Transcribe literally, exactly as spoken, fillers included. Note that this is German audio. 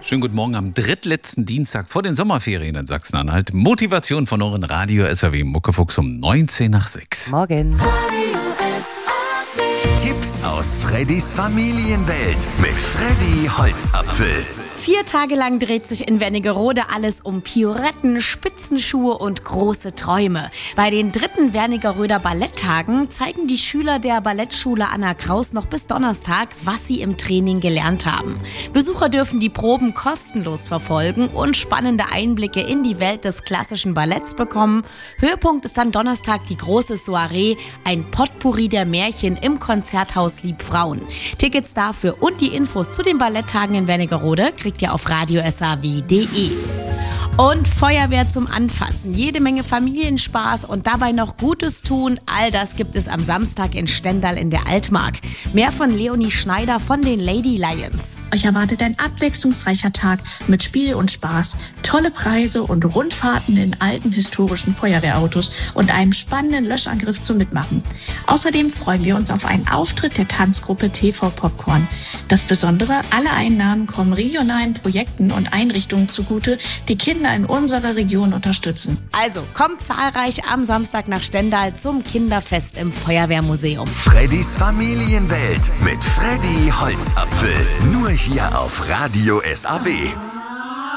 Schönen guten Morgen am drittletzten Dienstag vor den Sommerferien in Sachsen-Anhalt. Motivation von euren Radio S A W Muckefuchs um neunzehn nach sechs. Morgen. Tipps aus Freddys Familienwelt mit Freddy Holzapfel. Vier Tage lang dreht sich in Wernigerode alles um Pirouetten, Spitzenschuhe und große Träume. Bei den dritten Wernigeröder Balletttagen zeigen die Schüler der Ballettschule Anna Kraus noch bis Donnerstag, was sie im Training gelernt haben. Besucher dürfen die Proben kostenlos verfolgen und spannende Einblicke in die Welt des klassischen Balletts bekommen. Höhepunkt ist dann Donnerstag die große Soiree, ein Potpourri der Märchen im Konzerthaus Liebfrauen. Tickets dafür und die Infos zu den Balletttagen in Wernigerode kriegt ihr auf radio s a w punkt d e. Und Feuerwehr zum Anfassen, jede Menge Familienspaß und dabei noch Gutes tun, all das gibt es am Samstag in Stendal in der Altmark. Mehr von Leonie Schneider von den Lady Lions. Euch erwartet ein abwechslungsreicher Tag mit Spiel und Spaß, tolle Preise und Rundfahrten in alten historischen Feuerwehrautos und einem spannenden Löschangriff zum Mitmachen. Außerdem freuen wir uns auf einen Auftritt der Tanzgruppe T V Popcorn. Das Besondere, alle Einnahmen kommen regionalen Projekten und Einrichtungen zugute, die Kinder in unserer Region unterstützen. Also kommt zahlreich am Samstag nach Stendal zum Kinderfest im Feuerwehrmuseum. Freddys Familienwelt mit Freddy Holzapfel. Nur hier auf Radio S A W.